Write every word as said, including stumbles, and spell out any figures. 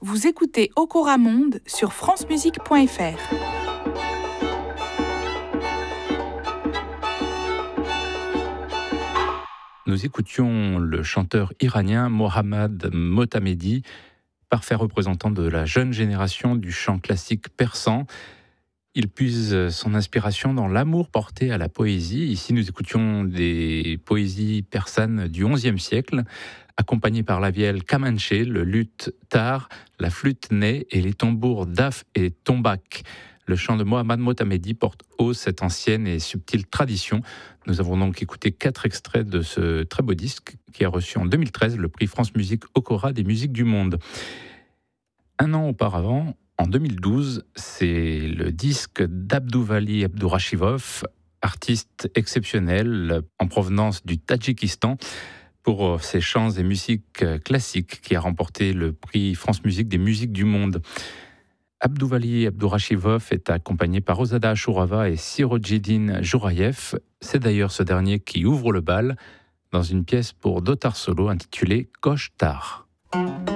Vous écoutez Okora Monde sur francemusique point f r. Nous écoutions le chanteur iranien Mohammad Motamedi, parfait représentant de la jeune génération du chant classique persan. Il puise son inspiration dans l'amour porté à la poésie. Ici, nous écoutions des poésies persanes du onzième siècle, accompagnées par la vielle kamanché, le luth tar, la flûte ney et les tambours daf et tombak. Le chant de Mohammad Motamedi porte haut cette ancienne et subtile tradition. Nous avons donc écouté quatre extraits de ce très beau disque qui a reçu en deux mille treize le prix France Musique Okora des musiques du monde. Un an auparavant, en deux mille douze, c'est le disque d'Abdouvali Abdourachivov, artiste exceptionnel en provenance du Tadjikistan, pour ses chants et musiques classiques, qui a remporté le prix France Musique des musiques du monde. Abdouvali Abdourachivov est accompagné par Ozada Ashurova et Sirojidine Jouraïev. C'est d'ailleurs ce dernier qui ouvre le bal dans une pièce pour dotar solo intitulée Kosh Tar.